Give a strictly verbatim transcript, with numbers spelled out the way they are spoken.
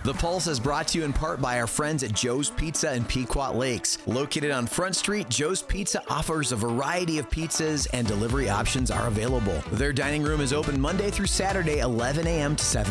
The Pulse is brought to you in part by our friends at Joe's Pizza in Pequot Lakes. Located on Front Street, Joe's Pizza offers a variety of pizzas and delivery options are available. Their dining room is open Monday through Saturday, eleven a.m. to seven